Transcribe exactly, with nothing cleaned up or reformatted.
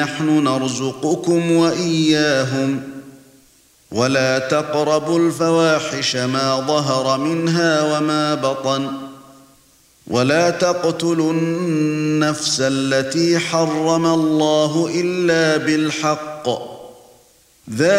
نحن نرزقكم وإياهم ولا تقربوا الفواحش ما ظهر منها وما بطن ولا تقتلوا النفس التي حرم الله إلا بالحق